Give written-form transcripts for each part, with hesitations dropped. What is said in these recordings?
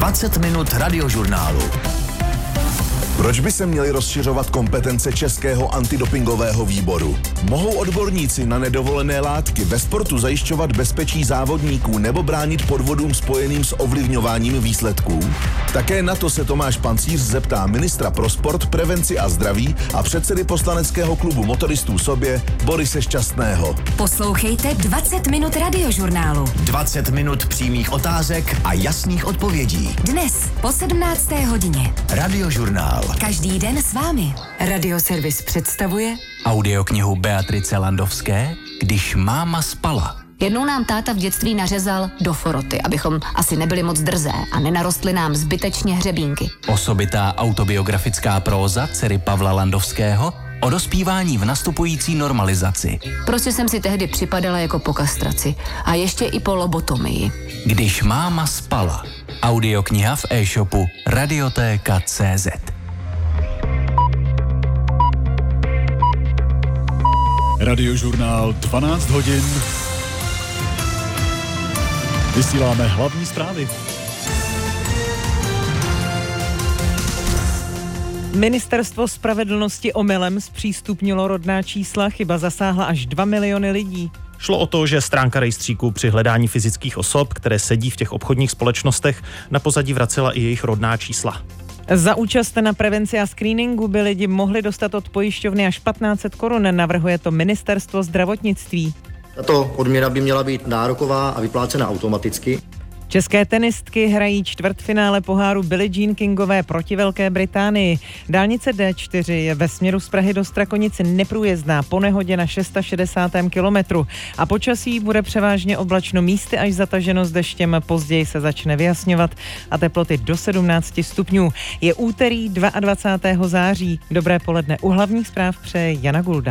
20 minut radiožurnálu. Proč by se měly rozšiřovat kompetence Českého antidopingového výboru? Mohou odborníci na nedovolené látky ve sportu zajišťovat bezpečí závodníků nebo bránit podvodům spojeným s ovlivňováním výsledků? Také na to se Tomáš Pancíř zeptá ministra pro sport, prevenci a zdraví a předsedy poslaneckého klubu motoristů Sobě Borise Šťastného. Poslouchejte 20 minut radiožurnálu. 20 minut přímých otázek a jasných odpovědí. Dnes po 17. hodině. Radiožurnál. Každý den s vámi. Radioservis představuje audioknihu Beatrice Landovské Když máma spala. Jednou nám táta v dětství nařezal do foroty, abychom asi nebyli moc drzé a nenarostly nám zbytečně hřebínky. Osobitá autobiografická próza dcery Pavla Landovského o dospívání v nastupující normalizaci. Prostě jsem si tehdy připadala jako po kastraci a ještě i po lobotomii. Když máma spala. Audiokniha v e-shopu Radiotéka.cz. Radiožurnál 12 hodin. Vysíláme hlavní zprávy. Ministerstvo spravedlnosti omylem zpřístupnilo rodná čísla, chyba zasáhla až 2 miliony lidí. Šlo o to, že stránka rejstříku při hledání fyzických osob, které sedí v těch obchodních společnostech, na pozadí vracela i jejich rodná čísla. Za účast na prevenci a screeningu by lidi mohli dostat od pojišťovny až 1500 korun, navrhuje to Ministerstvo zdravotnictví. Tato odměna by měla být nároková a vyplácena automaticky. České tenistky hrají čtvrtfinále poháru Billie Jean Kingové proti Velké Británii. Dálnice D4 je ve směru z Prahy do Strakonice neprůjezdná po nehodě na 660. kilometru a počasí bude převážně oblačno, místy až zataženo s deštěm, později se začne vyjasňovat a teploty do 17 stupňů. Je úterý 22. září. Dobré poledne, u hlavních zpráv přeje Jana Gulda.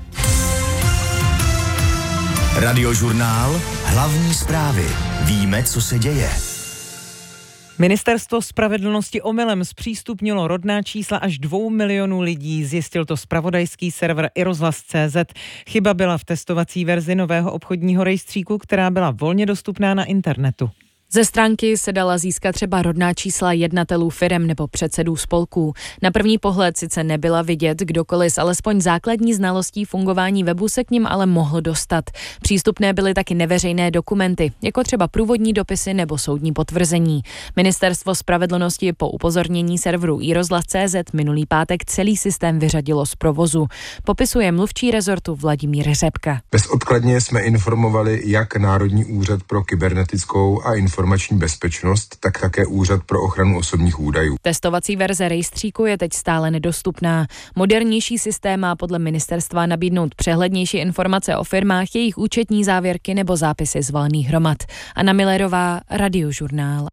Radiožurnál. Hlavní zprávy. Víme, co se děje. Ministerstvo spravedlnosti omylem zpřístupnilo rodná čísla až 2 milionů lidí, zjistil to zpravodajský server iRozhlas.cz. Chyba byla v testovací verzi nového obchodního rejstříku, která byla volně dostupná na internetu. Ze stránky se dala získat třeba rodná čísla jednatelů firem nebo předsedů spolků. Na první pohled sice nebyla vidět, kdokoliv s alespoň základní znalostí fungování webu se k nim ale mohl dostat. Přístupné byly taky neveřejné dokumenty, jako třeba průvodní dopisy nebo soudní potvrzení. Ministerstvo spravedlnosti po upozornění serveru iRozhlas.cz minulý pátek celý systém vyřadilo z provozu. Popisuje mluvčí rezortu Vladimír Řepka. Bezodkladně jsme informovali jak Národní úřad pro kybernetickou a informační bezpečnost, tak také Úřad pro ochranu osobních údajů. Testovací verze rejstříku je teď stále nedostupná. Modernější systém má podle ministerstva nabídnout přehlednější informace o firmách, jejich účetní závěrky nebo zápisy z valných hromad. Anna Millerová, Radiožurnál.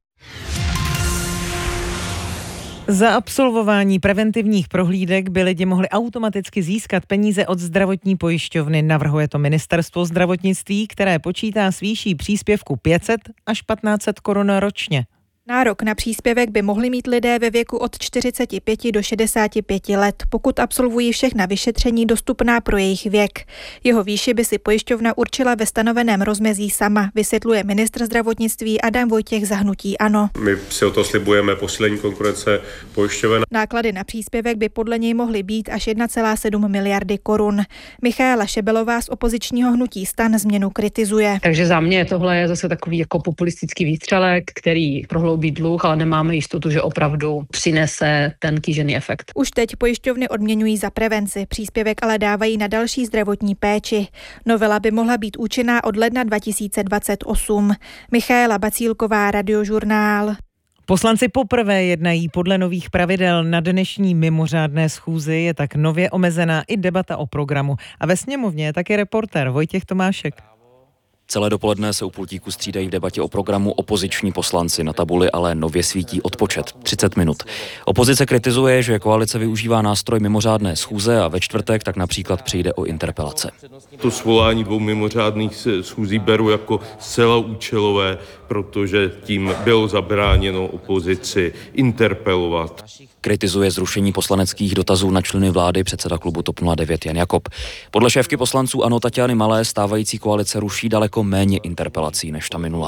Za absolvování preventivních prohlídek by lidi mohli automaticky získat peníze od zdravotní pojišťovny, navrhuje to Ministerstvo zdravotnictví, které počítá s výší příspěvku 500 až 1500 korun ročně. Nárok na příspěvek by mohli mít lidé ve věku od 45 do 65 let, pokud absolvují všechna vyšetření dostupná pro jejich věk. Jeho výši by si pojišťovna určila ve stanoveném rozmezí sama, vysvětluje ministr zdravotnictví Adam Vojtěch za hnutí ANO. My si o to slibujeme posílení konkurence pojišťoven. Náklady na příspěvek by podle něj mohly být až 1,7 miliardy korun. Michaela Šebelová z opozičního hnutí STAN změnu kritizuje. Takže za mě tohle je zase takový jako populistický výstřelek, který prohloubí dluh, ale nemáme jistotu, že opravdu přinese ten kýžený efekt. Už teď pojišťovny odměňují za prevenci, příspěvek ale dávají na další zdravotní péči. Novela by mohla být účinná od ledna 2028. Michaela Bacílková, Radiožurnál. Poslanci poprvé jednají podle nových pravidel. Na dnešní mimořádné schůzi je tak nově omezená i debata o programu. A ve sněmovně je také reportér Vojtěch Tomášek. Celé dopoledne se u pultíku střídají v debatě o programu opoziční poslanci. Na tabuli ale nově svítí odpočet 30 minut. Opozice kritizuje, že koalice využívá nástroj mimořádné schůze a ve čtvrtek tak například přijde o interpelace. To svolání 2 mimořádných schůzí beru jako zcela účelové, protože tím bylo zabráněno opozici interpelovat. Kritizuje zrušení poslaneckých dotazů na členy vlády předseda klubu TOP 09 Jan Jakob. Podle šéfky poslanců ANO Taťány Malé stávající koalice ruší daleko méně interpelací než ta minulá.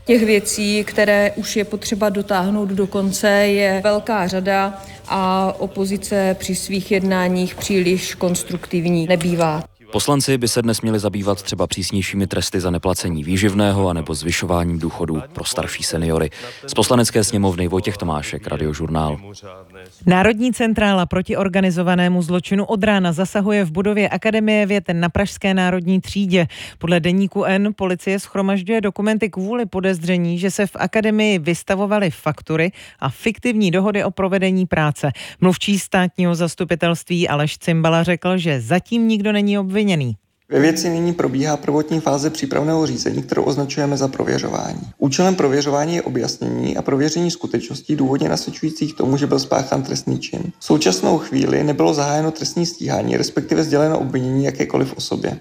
Těch věcí, které už je potřeba dotáhnout do konce, je velká řada a opozice při svých jednáních příliš konstruktivní nebývá. Poslanci by se dnes měli zabývat třeba přísnějšími tresty za neplacení výživného anebo zvyšováním důchodů pro starší seniory. Z Poslanecké sněmovny Vojtěch Tomášek, Radiožurnál. Národní centrála proti organizovanému zločinu od rána zasahuje v budově Akademie věd na Pražské národní třídě. Podle deníku N policie shromažďuje dokumenty kvůli podezření, že se v akademii vystavovaly faktury a fiktivní dohody o provedení práce. Mluvčí státního zastupitelství Aleš Cimbala řekl, že zatím nikdo není obviněný. Ve věci nyní probíhá prvotní fáze přípravného řízení, kterou označujeme za prověřování. Účelem prověřování je objasnění a prověření skutečností důvodně nasvědčujících tomu, že byl spáchán trestný čin. V současnou chvíli nebylo zahájeno trestní stíhání, respektive sděleno obvinění jakékoliv osobě.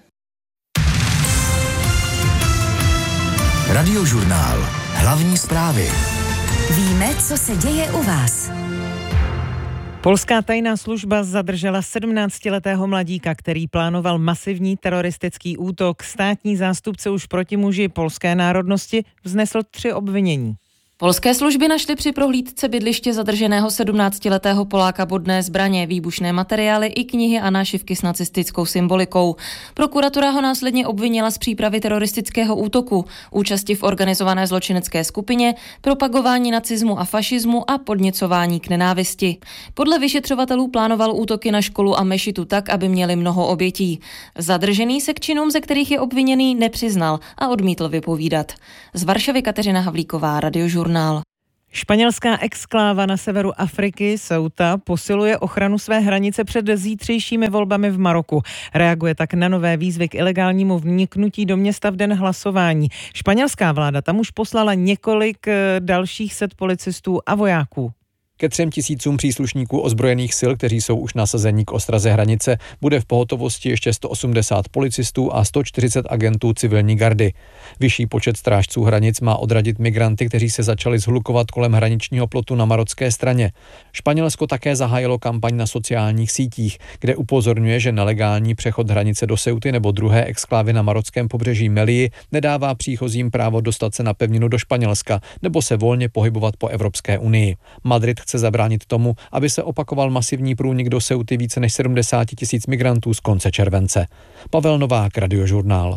Radiožurnál. Hlavní zprávy. Víme, co se děje u vás. Polská tajná služba zadržela 17letého mladíka, který plánoval masivní teroristický útok. Státní zástupce už proti muži polské národnosti vznesl 3 obvinění. Polské služby našly při prohlídce bydliště zadrženého 17letého Poláka bodné zbraně, výbušné materiály i knihy a nášivky s nacistickou symbolikou. Prokuratura ho následně obvinila z přípravy teroristického útoku, účasti v organizované zločinecké skupině, propagování nacismu a fašismu a podněcování k nenávisti. Podle vyšetřovatelů plánoval útoky na školu a mešitu tak, aby měli mnoho obětí. Zadržený se k činům, ze kterých je obviněný, nepřiznal a odmítl vypovídat. Z Varšavy Kateřina Havlíková, Radiožurnál. Španělská exkláva na severu Afriky, Ceuta, posiluje ochranu své hranice před zítřejšími volbami v Maroku. Reaguje tak na nové výzvy k ilegálnímu vniknutí do města v den hlasování. Španělská vláda tam už poslala několik dalších set policistů a vojáků. Ke 3 000 příslušníků ozbrojených sil, kteří jsou už nasazení k ostraze hranice, bude v pohotovosti ještě 180 policistů a 140 agentů civilní gardy. Vyšší počet strážců hranic má odradit migranty, kteří se začali zhlukovat kolem hraničního plotu na marocké straně. Španělsko také zahájilo kampaň na sociálních sítích, kde upozorňuje, že nelegální přechod hranice do Ceuty nebo druhé exklávy na marockém pobřeží Melii nedává příchozím právo dostat se na pevninu do Španělska nebo se volně pohybovat po Evropské unii. Madrid chce zabránit tomu, aby se opakoval masivní průnik do Ceuty více než 70 000 migrantů z konce července. Pavel Novák, Radiožurnál.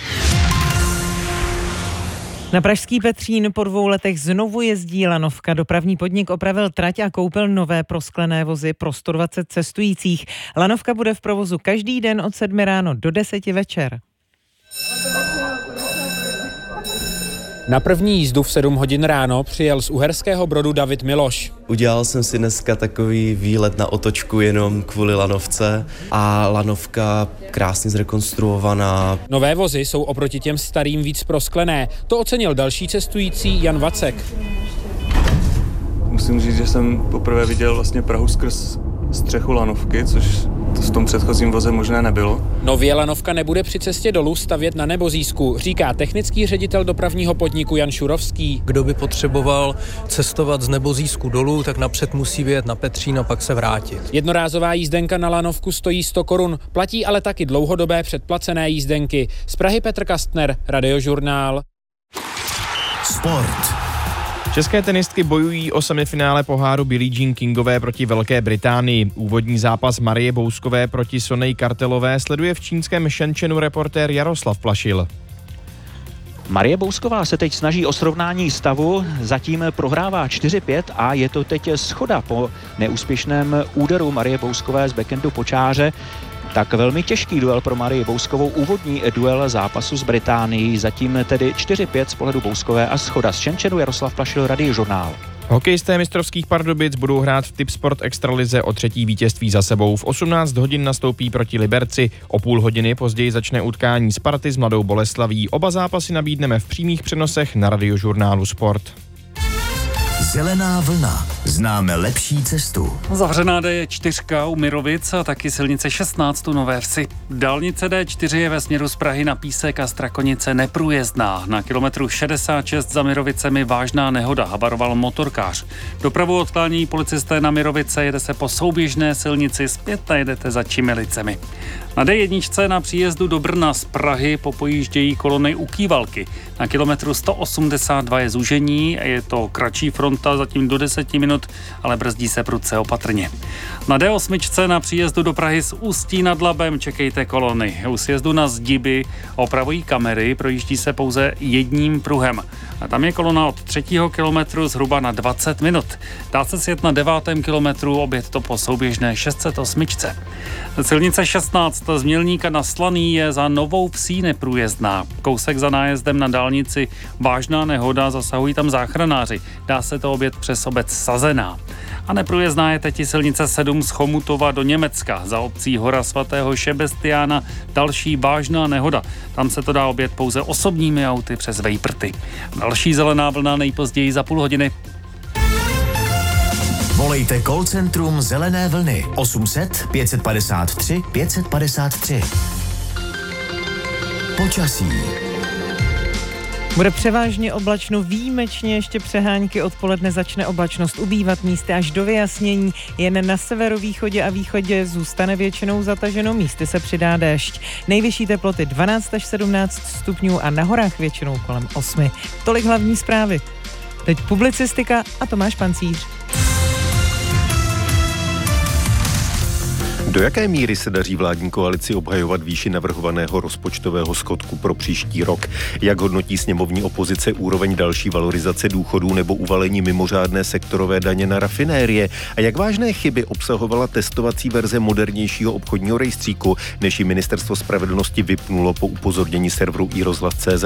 Na pražský Petřín po 2 letech znovu jezdí lanovka. Dopravní podnik opravil trať a koupil nové prosklené vozy pro 120 cestujících. Lanovka bude v provozu každý den od 7 ráno do 10 večer. Na první jízdu v 7 hodin ráno přijel z Uherského Brodu David Miloš. Udělal jsem si dneska takový výlet na otočku jenom kvůli lanovce a lanovka krásně zrekonstruovaná. Nové vozy jsou oproti těm starým víc prosklené. To ocenil další cestující Jan Vacek. Musím říct, že jsem poprvé viděl vlastně Prahu skrz střechu lanovky, což to v tom předchozím voze možné nebylo. Nově lanovka nebude při cestě dolů stavět na Nebozísku, říká technický ředitel dopravního podniku Jan Šurovský. Kdo by potřeboval cestovat z Nebozísku dolů, tak napřed musí vyjet na Petřín a pak se vrátit. Jednorázová jízdenka na lanovku stojí 100 korun, platí ale taky dlouhodobé předplacené jízdenky. Z Prahy Petr Kastner, Radiožurnál. Sport. České tenistky bojují o semifinále poháru Billie Jean Kingové proti Velké Británii. Úvodní zápas Marie Bouskové proti Sonej Kartelové sleduje v čínském Shenzhenu reportér Jaroslav Plašil. Marie Bousková se teď snaží o srovnání stavu, zatím prohrává 4-5 a je to teď shoda po neúspěšném úderu Marie Bouskové z backhandu po čáře. Tak velmi těžký duel pro Marii Bouskovou, úvodní duel zápasu s Británií, zatím tedy 4-5 z pohledu Bouskové a shoda z Shenzhenu. Jaroslav Plašil, Radiožurnál. Hokejisté Mistrovských Pardubic budou hrát v Tipsport Extralize o 3. vítězství za sebou. V 18 hodin nastoupí proti Liberci. O půl hodiny později začne utkání Sparty s Mladou Boleslaví. Oba zápasy nabídneme v přímých přenosech na Radiožurnálu Sport. Zelená vlna. Známe lepší cestu. Zavřená D4 u Mirovic a taky silnice 16 u Nové Vsi. Dálnice D4 je ve směru z Prahy na Písek a Strakonice neprůjezdná. Na kilometru 66 za Mirovicemi vážná nehoda, habaroval motorkář. Dopravu odklání policisté na Mirovice, jede se po souběžné silnici, zpět najedete za Čimelicemi. Na D1 na příjezdu do Brna z Prahy popojíždějí kolony u Kývalky. Na kilometru 182 je zúžení, je to kratší fronta, zatím do 10 minut, ale brzdí se prudce opatrně. Na D8 na příjezdu do Prahy z Ústí nad Labem čekejte kolony. U sjezdu na Zdiby opravují kamery, projíždí se pouze jedním pruhem. A tam je kolona od 3. kilometru zhruba na 20 minut. Dá se sjet na 9. kilometru, objet to po souběžné 608. Silnice 16 z Mělníka na Slaný je za Novou Vsí neprůjezdná. Kousek za nájezdem na dálnici vážná nehoda, zasahují tam záchranáři. Dá se to objet přes obec Sazená. A neprůjezdná je teď silnice 7 z Chomutova do Německa. Za obcí Hora svatého Šebestiána další vážná nehoda. Tam se to dá objet pouze osobními auty přes Vejprty. Další zelená vlna nejpozději za půl hodiny. Volejte call centrum Zelené vlny 800 553 553. Počasí. Bude převážně oblačno, výjimečně ještě přehánky, odpoledne začne oblačnost ubývat, místy až do vyjasnění, jen na severovýchodě a východě zůstane většinou zataženo, místy se přidá déšť. Nejvyšší teploty 12 až 17 stupňů a na horách většinou kolem 8. Tolik hlavní zprávy. Teď publicistika a Tomáš Pancíř. Do jaké míry se daří vládní koalici obhajovat výši navrhovaného rozpočtového schodku pro příští rok? Jak hodnotí sněmovní opozice úroveň další valorizace důchodů nebo uvalení mimořádné sektorové daně na rafinérie? A jak vážné chyby obsahovala testovací verze modernějšího obchodního rejstříku, než ji Ministerstvo spravedlnosti vypnulo po upozornění serveru iRozhlas.cz?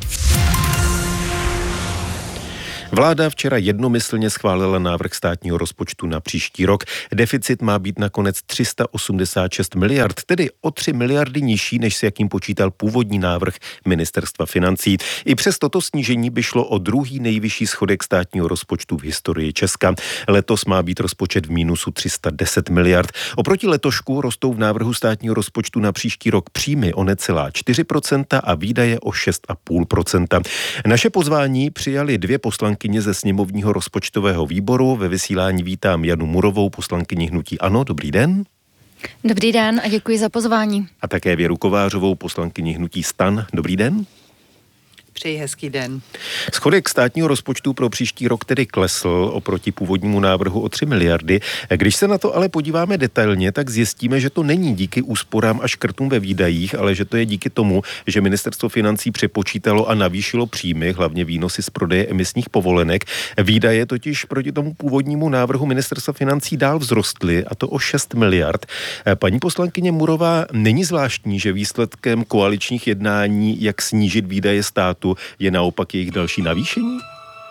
Vláda včera jednomyslně schválila návrh státního rozpočtu na příští rok. Deficit má být nakonec 386 miliard, tedy o 3 miliardy nižší, než s jakým počítal původní návrh Ministerstva financí. I přes toto snížení by šlo o druhý nejvyšší schodek státního rozpočtu v historii Česka. Letos má být rozpočet v mínusu 310 miliard. Oproti letošku rostou v návrhu státního rozpočtu na příští rok příjmy o necelá 4% a výdaje o 6,5%. Naše pozvání přijali dvě poslankyně ze sněmovního rozpočtového výboru. Ve vysílání vítám Janu Murovou, poslankyni hnutí ANO. Dobrý den. Dobrý den a děkuji za pozvání. A také Věru Kovářovou, poslankyni hnutí STAN. Dobrý den. Přeji hezký den. Schodek státního rozpočtu pro příští rok tedy klesl oproti původnímu návrhu o 3 miliardy. Když se na to ale podíváme detailně, tak zjistíme, že to není díky úsporám a škrtům ve výdajích, ale že to je díky tomu, že Ministerstvo financí přepočítalo a navýšilo příjmy, hlavně výnosy z prodeje emisních povolenek. Výdaje totiž proti tomu původnímu návrhu Ministerstva financí dál vzrostly, a to o 6 miliard. Paní poslankyně Murová, není zvláštní, že výsledkem koaličních jednání, jak snížit výdaje státu, je naopak jejich další navýšení?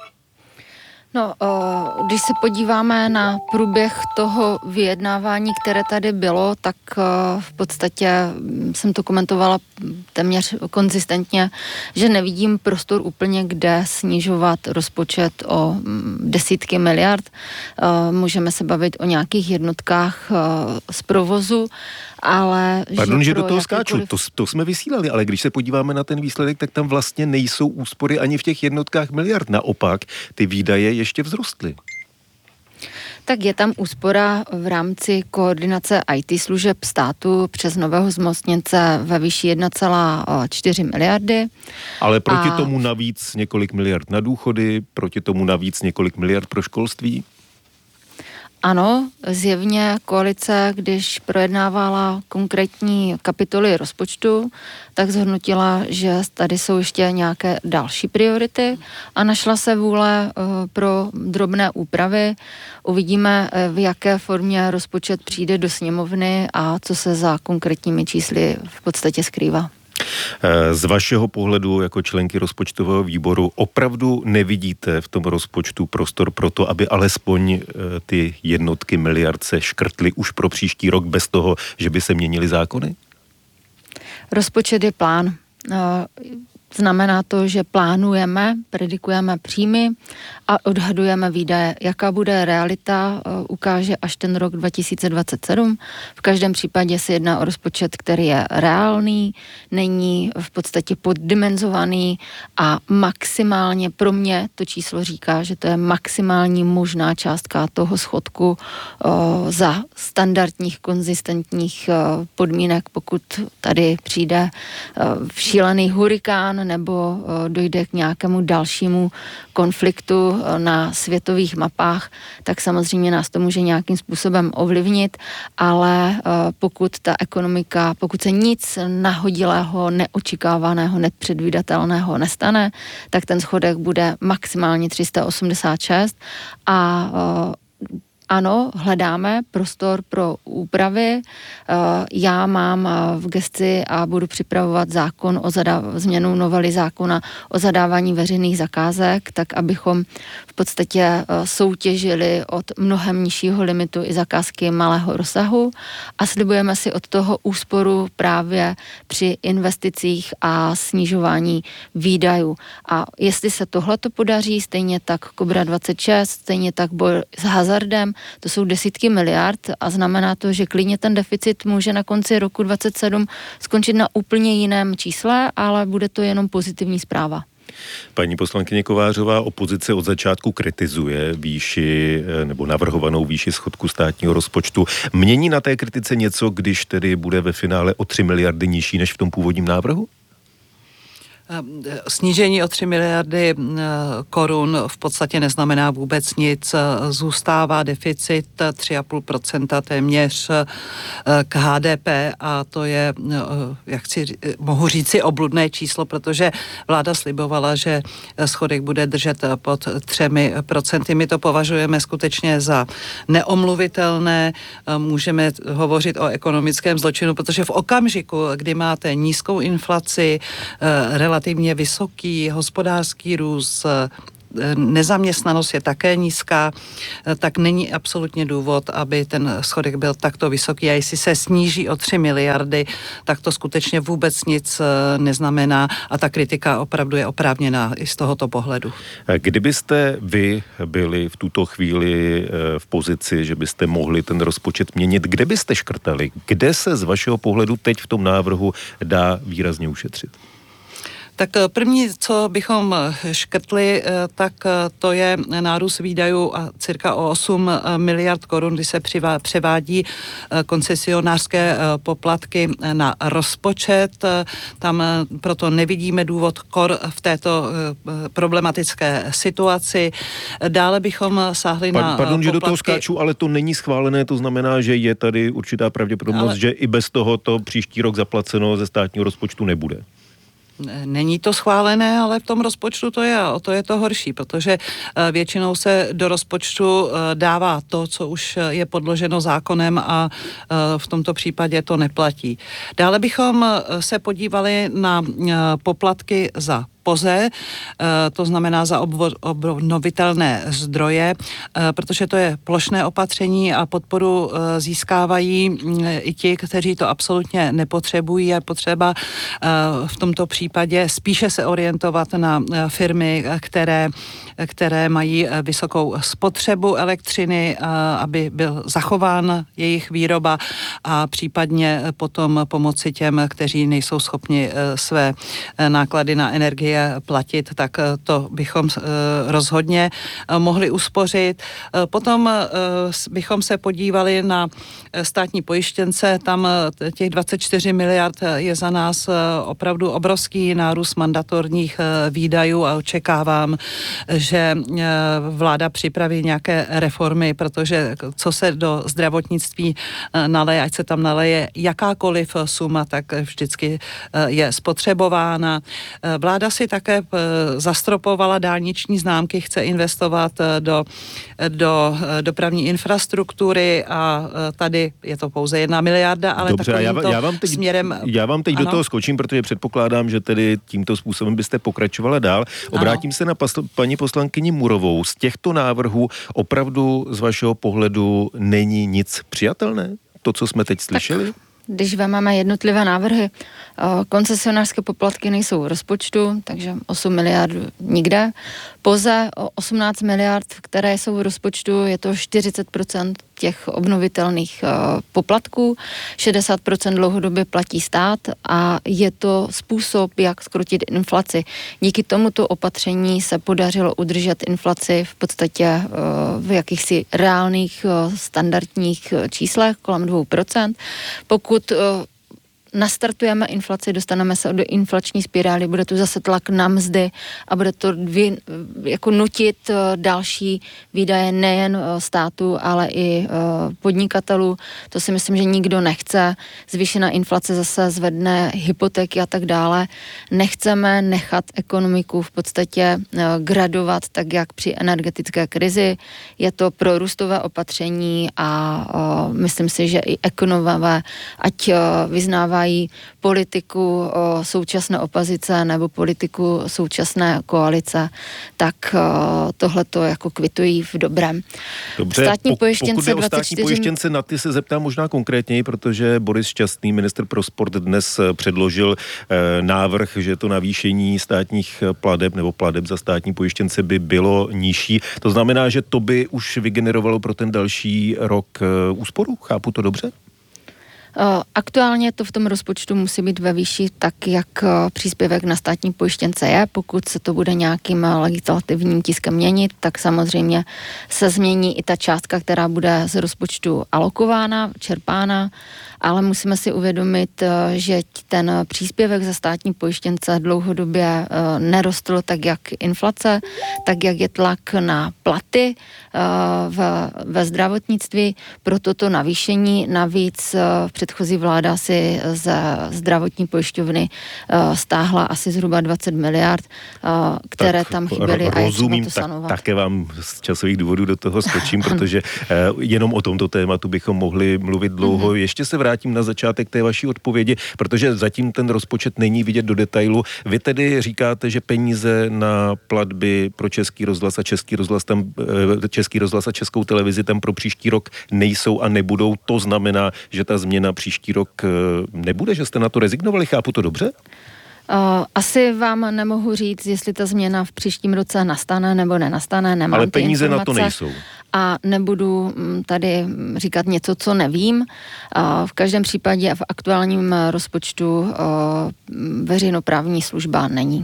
No, když se podíváme na průběh toho vyjednávání, které tady bylo, tak v podstatě jsem to komentovala téměř konzistentně, že nevidím prostor úplně, kde snižovat rozpočet o desítky miliard. Můžeme se bavit o nějakých jednotkách z provozu, ale... Pardon, že do toho skáču, to jsme vysílali, ale když se podíváme na ten výsledek, tak tam vlastně nejsou úspory ani v těch jednotkách miliard. Naopak, ty výdaje ještě vzrostly. Tak je tam úspora v rámci koordinace IT služeb státu přes nového zmocněnce ve výši 1,4 miliardy. Ale proti tomu navíc několik miliard na důchody, proti tomu navíc několik miliard pro školství? Ano, zjevně koalice, když projednávala konkrétní kapitoly rozpočtu, tak zhodnotila, že tady jsou ještě nějaké další priority a našla se vůle pro drobné úpravy. Uvidíme, v jaké formě rozpočet přijde do sněmovny a co se za konkrétními čísly v podstatě skrývá. Z vašeho pohledu jako členky rozpočtového výboru opravdu nevidíte v tom rozpočtu prostor pro to, aby alespoň ty jednotky miliard se škrtly už pro příští rok bez toho, že by se měnily zákony? Rozpočet je plán. Znamená to, že predikujeme příjmy a odhadujeme výdaje. Jaká bude realita, ukáže až ten rok 2027. V každém případě se jedná o rozpočet, který je reálný, není v podstatě poddimenzovaný a maximálně, pro mě to číslo říká, že to je maximální možná částka toho schodku za standardních, konzistentních podmínek, pokud tady přijde šílený hurikán nebo dojde k nějakému dalšímu konfliktu na světových mapách, tak samozřejmě nás to může nějakým způsobem ovlivnit, ale pokud ta ekonomika, pokud se nic nahodilého, neočekávaného, nepředvídatelného nestane, tak ten schodek bude maximálně 386 a ano, hledáme prostor pro úpravy. Já mám v gesci a budu připravovat zákon o změnu novely zákona o zadávání veřejných zakázek, tak abychom v podstatě soutěžili od mnohem nižšího limitu i zakázky malého rozsahu a slibujeme si od toho úsporu právě při investicích a snižování výdajů. A jestli se tohleto podaří, stejně tak Kobra 26, stejně tak boj s hazardem, to jsou desítky miliard a znamená to, že klidně ten deficit může na konci roku 2027 skončit na úplně jiném čísle, ale bude to jenom pozitivní zpráva. Paní poslankyně Kovářová, opozice od začátku kritizuje výši nebo navrhovanou výši schodku státního rozpočtu. Mění na té kritice něco, když tedy bude ve finále o 3 miliardy nižší než v tom původním návrhu? Snížení o 3 miliardy korun v podstatě neznamená vůbec nic. Zůstává deficit 3,5% téměř k HDP a to je, mohu říci, obludné číslo, protože vláda slibovala, že schodek bude držet pod 3%. My to považujeme skutečně za neomluvitelné. Můžeme hovořit o ekonomickém zločinu, protože v okamžiku, kdy máte nízkou inflaci, relativně vysoký hospodářský růst, nezaměstnanost je také nízká, tak není absolutně důvod, aby ten schodek byl takto vysoký a jestli se sníží o 3 miliardy, tak to skutečně vůbec nic neznamená a ta kritika opravdu je oprávněná i z tohoto pohledu. Kdybyste vy byli v tuto chvíli v pozici, že byste mohli ten rozpočet měnit, kde byste škrtali? Kde se z vašeho pohledu teď v tom návrhu dá výrazně ušetřit? Tak první, co bychom škrtli, tak to je nárůst výdajů a cirka o 8 miliard korun, kdy se převádí koncesionářské poplatky na rozpočet. Tam proto nevidíme důvod v této problematické situaci. Dále bychom sáhli na Pardon, že poplatky. do toho skáču, ale to není schválené, to znamená, že je tady určitá pravděpodobnost, že i bez toho to příští rok zaplaceno ze státního rozpočtu nebude. Není to schválené, ale v tom rozpočtu to je a o to je to horší, protože většinou se do rozpočtu dává to, co už je podloženo zákonem a v tomto případě to neplatí. Dále bychom se podívali na poplatky za POZE, to znamená za obnovitelné zdroje, protože to je plošné opatření a podporu získávají i ti, kteří to absolutně nepotřebují. Je potřeba v tomto případě spíše se orientovat na firmy, které mají vysokou spotřebu elektřiny, aby byl zachován jejich výroba a případně potom pomoci těm, kteří nejsou schopni své náklady na energie platit, tak to bychom rozhodně mohli uspořit. Potom bychom se podívali na státní pojištěnce, tam těch 24 miliard je za nás opravdu obrovský nárůst mandatorních výdajů a očekávám, že vláda připraví nějaké reformy, protože co se do zdravotnictví naleje, ať se tam naleje jakákoliv suma, tak vždycky je spotřebována. Vláda si také zastropovala dálniční známky, chce investovat do dopravní infrastruktury a tady je to pouze 1 miliarda, ale dobře, směrem... Já vám teď do toho skočím, protože předpokládám, že tedy tímto způsobem byste pokračovala dál. Obrátím se na paní poslankyni Murovou. Z těchto návrhů opravdu z vašeho pohledu není nic přijatelné? To, co jsme teď slyšeli? když vezmeme jednotlivé návrhy, koncesionářské poplatky nejsou v rozpočtu, takže 8 miliard nikde. POZE 18 miliard, které jsou v rozpočtu, je to 40% těch obnovitelných poplatků, 60% dlouhodobě platí stát a je to způsob, jak skrotit inflaci. Díky tomuto opatření se podařilo udržet inflaci v podstatě v jakýchsi reálných standardních číslech kolem 2%. Pokud nastartujeme inflaci, dostaneme se do inflační spirály, bude tu zase tlak na mzdy a bude to jako nutit další výdaje nejen státu, ale i podnikatelů. To si myslím, že nikdo nechce. Zvýšená inflace zase zvedne hypotéky a tak dále. Nechceme nechat ekonomiku v podstatě gradovat tak, jak při energetické krizi. Je to prorůstové opatření a myslím si, že i ekonomové, ať vyznávají politiku současné opozice nebo politiku současné koalice, tak tohle to jako kvitují v dobrém. Dobře, státní pojištěnce pokud jde o 24... státní pojištěnce, na ty se zeptám možná konkrétněji, protože Boris Šťastný, ministr pro sport, dnes předložil návrh, že to navýšení státních plateb nebo plateb za státní pojištěnce by bylo nižší. To znamená, že to by už vygenerovalo pro ten další rok úsporu? Chápu to dobře? Aktuálně to v tom rozpočtu musí být ve výši tak, jak příspěvek na státní pojištěnce je. Pokud se to bude nějakým legislativním tiskem měnit, tak samozřejmě se změní i ta částka, která bude z rozpočtu alokována, čerpána, ale musíme si uvědomit, že ten příspěvek za státní pojištěnce dlouhodobě nerostl tak, jak inflace, tak, jak je tlak na platy ve zdravotnictví. Proto to navýšení navíc předchozí vláda si ze zdravotní pojišťovny stáhla asi zhruba 20 miliard, které tak tam chyběly a je třeba to sanovat. Také vám z časových důvodů do toho skočím, protože jenom o tomto tématu bychom mohli mluvit dlouho. Ještě se vrátím na začátek té vaší odpovědi, protože zatím ten rozpočet není vidět do detailu. Vy tedy říkáte, že peníze na platby pro Český rozhlas a Český rozhlas a Českou televizi tam pro příští rok nejsou a nebudou. To znamená, že ta změna příští rok nebude, že jste na to rezignovali, chápu to dobře? Asi vám nemohu říct, jestli ta změna v příštím roce nastane nebo nenastane, nemám ale ty peníze informace. Na to nejsou. A nebudu tady říkat něco, co nevím. V každém případě v aktuálním rozpočtu veřejnoprávní služba není.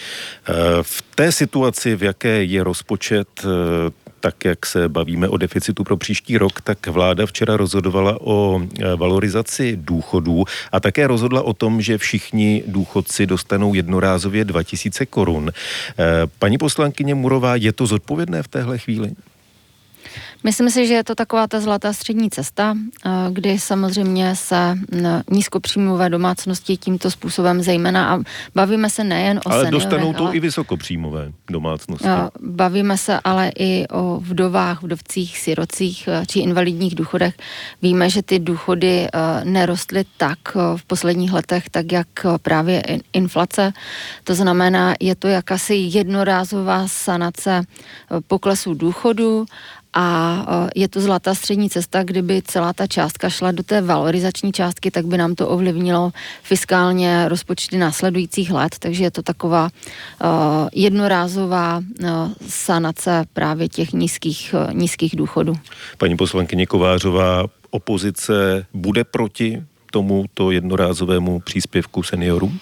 V té situaci, v jaké je rozpočet, tak jak se bavíme o deficitu pro příští rok, tak vláda včera rozhodovala o valorizaci důchodů a také rozhodla o tom, že všichni důchodci dostanou jednorázově 2000 korun. Paní poslankyně Murová, je to zodpovědné v téhle chvíli? Myslím si, že je to taková ta zlatá střední cesta, kdy samozřejmě se nízkopříjmové domácnosti tímto způsobem zejména a bavíme se nejen o seniorech. Ale dostanou to i vysokopříjmové domácnosti. Bavíme se ale i o vdovách, vdovcích, sirocích či invalidních důchodech. Víme, že ty důchody nerostly tak v posledních letech, tak jak právě inflace. To znamená, je to jakási jednorázová sanace poklesu důchodu, a je to zlatá střední cesta, kdyby celá ta částka šla do té valorizační částky, tak by nám to ovlivnilo fiskálně rozpočty následujících let, takže je to taková jednorázová sanace právě těch nízkých důchodů. Paní poslankyně Kovářová, opozice bude proti tomuto jednorázovému příspěvku seniorům?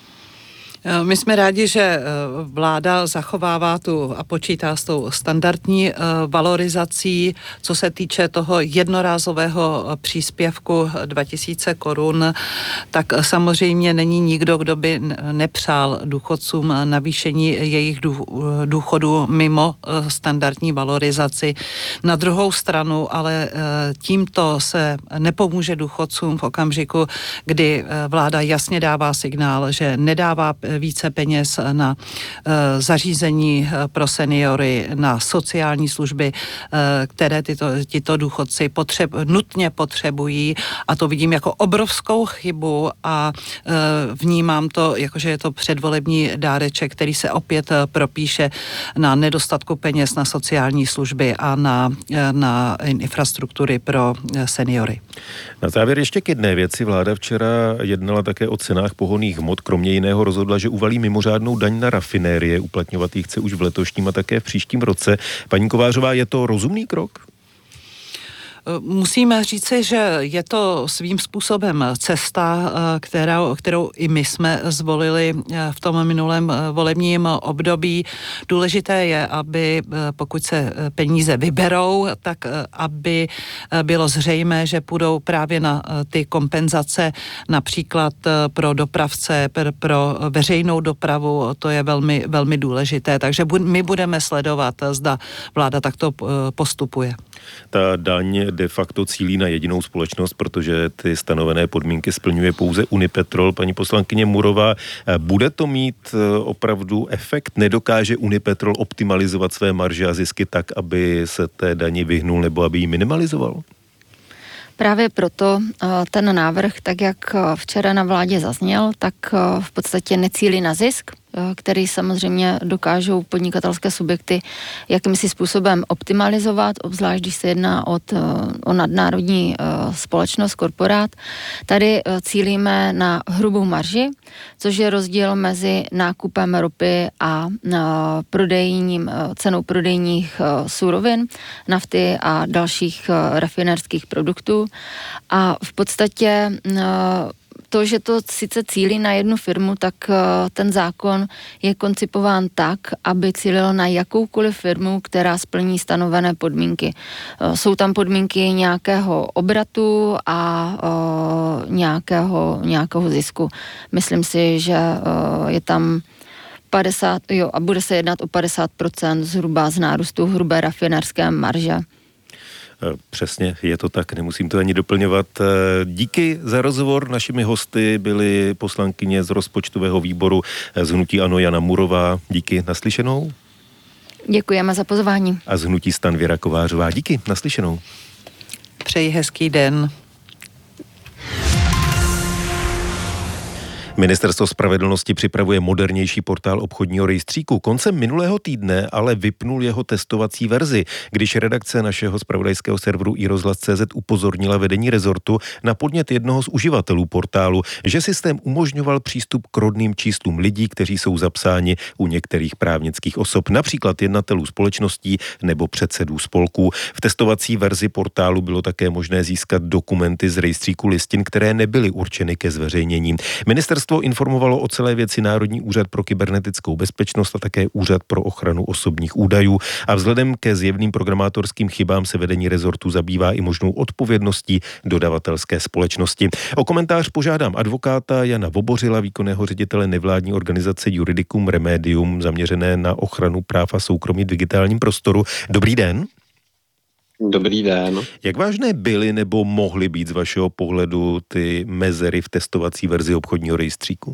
My jsme rádi, že vláda zachovává a počítá s tou standardní valorizací. Co se týče toho jednorázového příspěvku 2000 korun, tak samozřejmě není nikdo, kdo by nepřál důchodcům navýšení jejich důchodů mimo standardní valorizaci. Na druhou stranu, ale tímto se nepomůže důchodcům v okamžiku, kdy vláda jasně dává signál, že nedává více peněz na zařízení pro seniory, na sociální služby, které tyto důchodci nutně potřebují, a to vidím jako obrovskou chybu a vnímám to, jakože je to předvolební dáreček, který se opět propíše na nedostatku peněz na sociální služby a na infrastruktury pro seniory. Na závěr ještě k jedné věci. Vláda včera jednala také o cenách pohonných hmot. Kromě jiného rozhodla, že uvalí mimořádnou daň na rafinérie. Uplatňovat ji chce už v letošním a také v příštím roce. Paní Kovářová, je to rozumný krok? Musíme říci, že je to svým způsobem cesta, kterou i my jsme zvolili v tom minulém volebním období. Důležité je, aby pokud se peníze vyberou, tak aby bylo zřejmé, že půjdou právě na ty kompenzace, například pro dopravce, pro veřejnou dopravu, to je velmi, velmi důležité. Takže my budeme sledovat, zda vláda takto postupuje. Ta daň de facto cílí na jedinou společnost, protože ty stanovené podmínky splňuje pouze Unipetrol. Paní poslankyně Murová, bude to mít opravdu efekt? Nedokáže Unipetrol optimalizovat své marže a zisky tak, aby se té dani vyhnul nebo aby ji minimalizoval? Právě proto ten návrh, tak jak včera na vládě zazněl, tak v podstatě necílí na zisk, který samozřejmě dokážou podnikatelské subjekty jakýmsi způsobem optimalizovat, obzvlášť když se jedná o nadnárodní společnost, korporát. Tady cílíme na hrubou marži, což je rozdíl mezi nákupem ropy a cenou prodejních surovin, nafty a dalších rafinerských produktů. A v podstatě to, že to sice cílí na jednu firmu, tak ten zákon je koncipován tak, aby cílil na jakoukoliv firmu, která splní stanovené podmínky. Jsou tam podmínky nějakého obratu a nějakého zisku. Myslím si, že je tam 50, a bude se jednat o 50% zhruba z nárůstu hrubé rafinerské marže. Přesně, je to tak, nemusím to ani doplňovat. Díky za rozhovor. Našimi hosty byly poslankyně z rozpočtového výboru z hnutí ANO Jana Murová. Díky, naslyšenou. Děkujeme za pozvání. A z hnutí STAN Věra Kovářová. Díky, naslyšenou. Přeji hezký den. Ministerstvo spravedlnosti připravuje modernější portál obchodního rejstříku. Koncem minulého týdne ale vypnul jeho testovací verzi, když redakce našeho zpravodajského serveru iRozhlas.cz upozornila vedení rezortu na podnět jednoho z uživatelů portálu, že systém umožňoval přístup k rodným číslům lidí, kteří jsou zapsáni u některých právnických osob, například jednatelů společností nebo předsedů spolků. V testovací verzi portálu bylo také možné získat dokumenty z rejstříku listin, které nebyly určeny ke zveřejnění. Ministerstvo informovalo o celé věci Národní úřad pro kybernetickou bezpečnost a také Úřad pro ochranu osobních údajů. A vzhledem ke zjevným programátorským chybám se vedení rezortu zabývá i možnou odpovědností dodavatelské společnosti. O komentář požádám advokáta Jana Vobořila, výkonného ředitele nevládní organizace Juridicum Remedium, zaměřené na ochranu práv a soukromí v digitálním prostoru. Dobrý den. Dobrý den. Jak vážné byly nebo mohly být z vašeho pohledu ty mezery v testovací verzi obchodního rejstříku?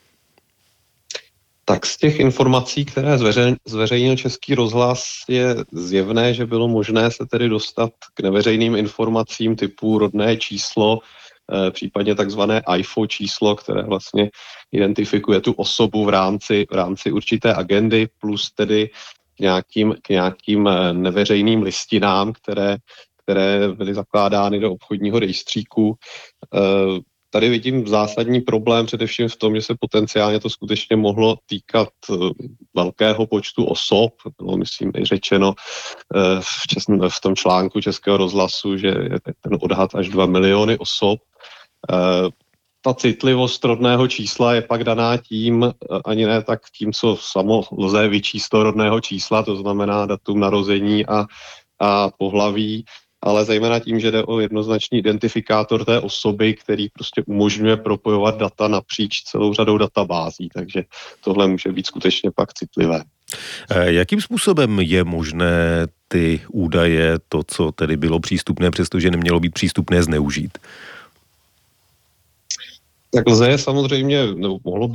Tak z těch informací, které zveřejnil Český rozhlas, je zjevné, že bylo možné se tedy dostat k neveřejným informacím typu rodné číslo, případně takzvané IFO číslo, které vlastně identifikuje tu osobu v rámci určité agendy, plus tedy k nějakým neveřejným listinám, které byly zakládány do obchodního rejstříku. Tady vidím zásadní problém především v tom, že se potenciálně to skutečně mohlo týkat velkého počtu osob. Bylo, myslím, i řečeno v tom článku Českého rozhlasu, že je ten odhad až 2 miliony osob. Ta citlivost rodného čísla je pak daná tím, ani ne tak tím, co samo lze vyčíst do rodného čísla, to znamená datum narození a pohlaví, ale zejména tím, že jde o jednoznačný identifikátor té osoby, který prostě umožňuje propojovat data napříč celou řadou databází, takže tohle může být skutečně pak citlivé. Jakým způsobem je možné ty údaje, to, co tedy bylo přístupné, přestože nemělo být přístupné, zneužít? Tak lze je samozřejmě, nebo mohlo by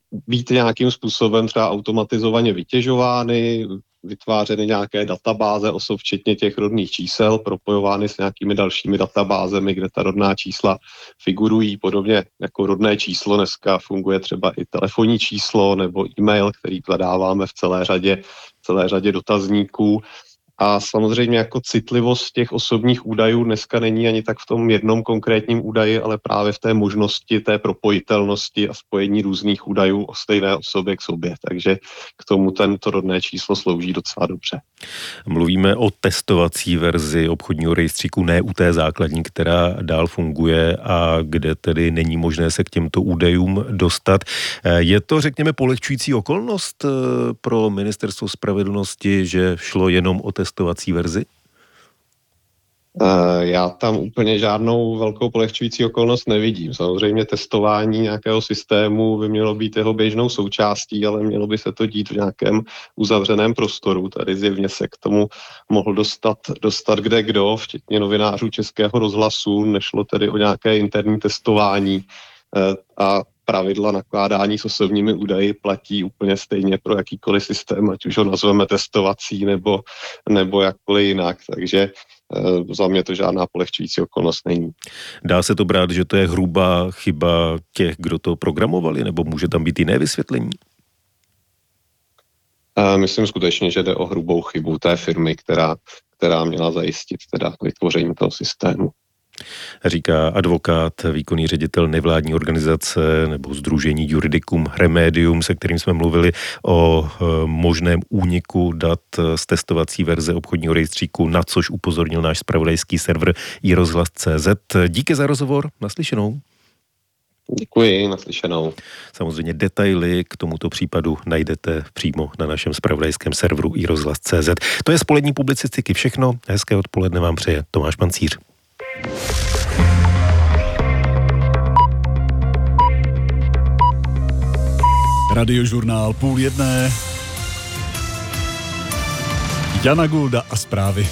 být nějakým způsobem třeba automatizovaně vytěžovány, vytvářeny nějaké databáze osob, včetně těch rodných čísel, propojovány s nějakými dalšími databázemi, kde ta rodná čísla figurují. Podobně jako rodné číslo dneska funguje třeba i telefonní číslo nebo e-mail, který zadáváme v celé řadě dotazníků. A samozřejmě jako citlivost těch osobních údajů dneska není ani tak v tom jednom konkrétním údaji, ale právě v té možnosti té propojitelnosti a spojení různých údajů o stejné osobě k sobě. Takže k tomu tento rodné číslo slouží docela dobře. Mluvíme o testovací verzi obchodního rejstříku, ne u té základní, která dál funguje a kde tedy není možné se k těmto údajům dostat. Je to, řekněme, polehčující okolnost pro Ministerstvo spravedlnosti, že šlo jenom o testovací verzi? Já tam úplně žádnou velkou polehčující okolnost nevidím. Samozřejmě testování nějakého systému by mělo být jeho běžnou součástí, ale mělo by se to dít v nějakém uzavřeném prostoru. Tady zjevně se k tomu mohl dostat kde kdo, včetně novinářů Českého rozhlasu. Nešlo tedy o nějaké interní testování a pravidla nakládání s osobními údaji platí úplně stejně pro jakýkoliv systém, ať už ho nazveme testovací nebo jakkoliv jinak. Takže za mě to žádná polehčující okolnost není. Dá se to brát, že to je hrubá chyba těch, kdo to programovali, nebo může tam být jiné vysvětlení? Myslím skutečně, že jde o hrubou chybu té firmy, která měla zajistit teda vytvoření toho systému. Říká advokát, výkonný ředitel nevládní organizace nebo sdružení Juridicum Remedium, se kterým jsme mluvili o možném úniku dat z testovací verze obchodního rejstříku, na což upozornil náš zpravodajský server iRozhlas.cz. Díky za rozhovor, naslyšenou. Děkuji, naslyšenou. Samozřejmě detaily k tomuto případu najdete přímo na našem zpravodajském serveru iRozhlas.cz. To je z polední publicistiky všechno. Hezké odpoledne vám přeje Tomáš Pancíř. Radiožurnál 12:30. Jana Gulda a zprávy.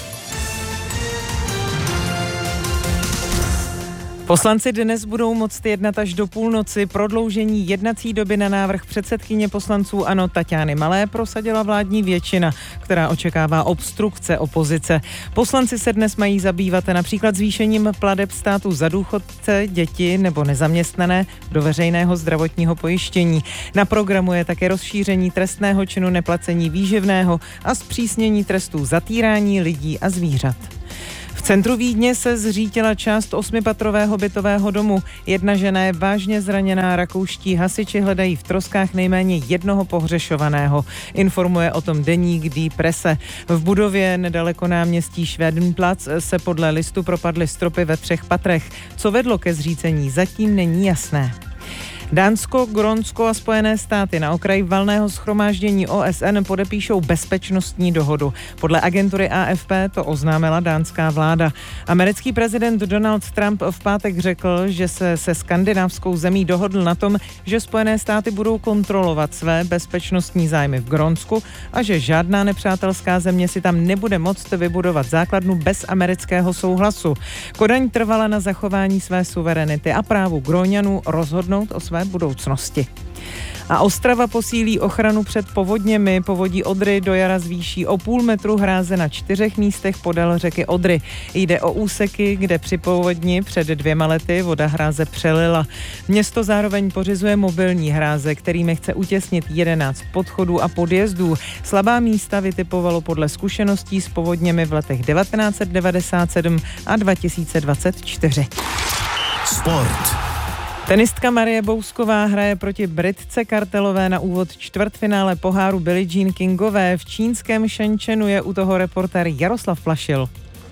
Poslanci dnes budou moct jednat až do půlnoci. Prodloužení jednací doby na návrh předsedkyně poslanců ANO Taťány Malé prosadila vládní většina, která očekává obstrukce opozice. Poslanci se dnes mají zabývat například zvýšením plateb státu za důchodce, děti nebo nezaměstnané do veřejného zdravotního pojištění. Na programu je také rozšíření trestného činu neplacení výživného a zpřísnění trestů za týrání lidí a zvířat. V centru Vídně se zřítila část 8patrového bytového domu. Jedna žena je vážně zraněná, rakouští hasiči hledají v troskách nejméně jednoho pohřešovaného. Informuje o tom deník Die Presse. V budově nedaleko náměstí Schwedenplatz se podle listu propadly stropy ve 3 patrech. Co vedlo ke zřícení, zatím není jasné. Dánsko, Grónsko a Spojené státy na okraji valného shromáždění OSN podepíšou bezpečnostní dohodu. Podle agentury AFP to oznámila dánská vláda. Americký prezident Donald Trump v pátek řekl, že se skandinávskou zemí dohodl na tom, že Spojené státy budou kontrolovat své bezpečnostní zájmy v Grónsku a že žádná nepřátelská země si tam nebude moct vybudovat základnu bez amerického souhlasu. Kodaň trvala na zachování své suverenity a právu Gróňanů rozhodnout o své budoucnosti. A Ostrava posílí ochranu před povodněmi. Povodí Odry do jara zvýší o 0,5 metru hráze na 4 místech podél řeky Odry. Jde o úseky, kde při povodni před 2 lety voda hráze přelila. Město zároveň pořizuje mobilní hráze, kterými chce utěsnit 11 podchodů a podjezdů. Slabá místa vytipovalo podle zkušeností s povodněmi v letech 1997 a 2024. Sport. Tenistka Marie Bousková hraje proti Britce Kartelové na úvod čtvrtfinále poháru Billie Jean Kingové. V čínském Shenzhenu je u toho reportér Jaroslav Flašil.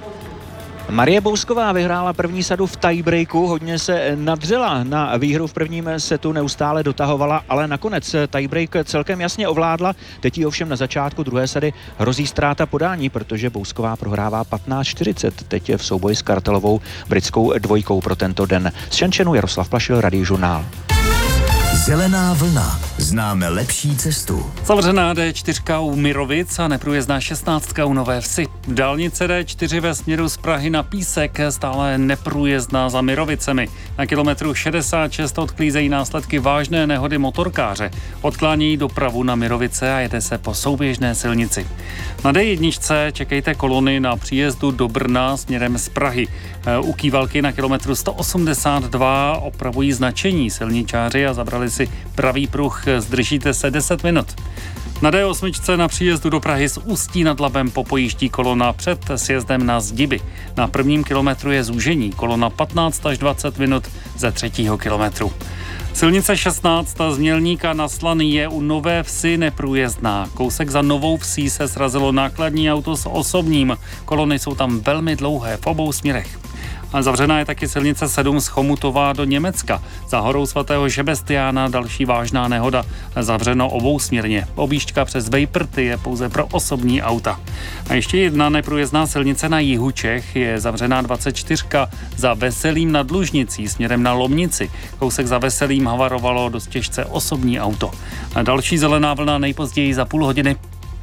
Marie Bousková vyhrála první sadu v tiebreaku, hodně se nadřela na výhru v prvním setu, neustále dotahovala, ale nakonec tiebreak celkem jasně ovládla. Teď jí ovšem na začátku druhé sady hrozí ztráta podání, protože Bousková prohrává 15-40. Teď je v souboji s Kartelovou britskou dvojkou pro tento den. Z Shenzhenu Jaroslav Plašil, Radiožurnál. Zelená vlna. Známe lepší cestu. Zavřená D4 u Mirovic a neprůjezdná 16 u Nové Vsi. Dálnice D4 ve směru z Prahy na Písek stále neprůjezdná za Mirovicemi. Na kilometru 66 odklízejí následky vážné nehody motorkáře. Odklánějí dopravu na Mirovice a jede se po souběžné silnici. Na D1 čekejte kolony na příjezdu do Brna směrem z Prahy. U Kývalky na kilometru 182 opravují značení silničáři a zabrali si pravý pruh. Zdržíte se 10 minut. Na D8 na příjezdu do Prahy z Ústí nad Labem popojíždí kolona před sjezdem na Zdiby. Na prvním kilometru je zúžení, kolona 15 až 20 minut ze 3. kilometru. Silnice 16 z Mělníka na Slaný je u Nové Vsi neprůjezdná. Kousek za Novou Vsí se srazilo nákladní auto s osobním. Kolony jsou tam velmi dlouhé v obou směrech. A zavřená je taky silnice 7 z Chomutová do Německa. Za horou svatého Žebestiána další vážná nehoda. Zavřeno obousměrně. Objížďka přes Vejprty je pouze pro osobní auta. A ještě jedna neprůjezdná silnice na jihu Čech je zavřená 24 za Veselým nad Lužnicí směrem na Lomnici. Kousek za Veselým havarovalo dost těžce osobní auto. A další zelená vlna nejpozději za půl hodiny.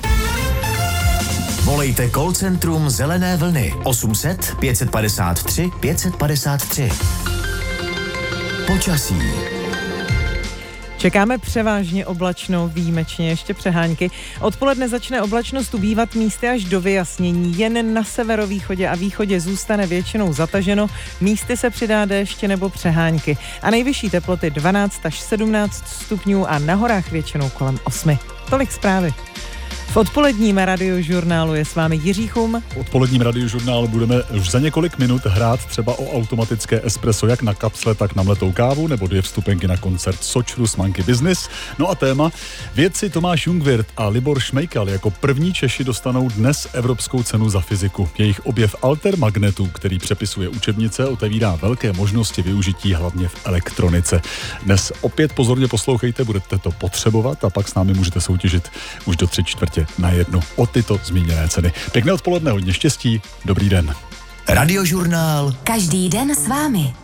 Volejte call centrum Zelené vlny 800 553 553. Počasí. Čekáme převážně oblačno, výjimečně ještě přehánky. Odpoledne začne oblačnost ubývat místy až do vyjasnění. Jen na severovýchodě a východě zůstane většinou zataženo. Místy se přidá déště nebo přehánky. A nejvyšší teploty 12 až 17 stupňů a na horách většinou kolem 8. Tolik zprávy. V odpoledním radiožurnálu je s vámi Jiří Chum. V odpoledním radiožurnálu budeme už za několik minut hrát třeba o automatické espresso jak na kapsle, tak na mletou kávu, nebo 2 vstupenky na koncert Sočru s Monkey Business. No a téma: vědci Tomáš Jungwirth a Libor Šmejkal jako první Češi dostanou dnes Evropskou cenu za fyziku. Jejich objev altermagnetu, který přepisuje učebnice, otevírá velké možnosti využití hlavně v elektronice. Dnes opět pozorně poslouchejte, budete to potřebovat a pak s námi můžete soutěžit už do 3/4 na jednu o tyto zmíněné ceny. Pěkné odpoledne, hodně štěstí, dobrý den. Radiožurnál. Každý den s vámi.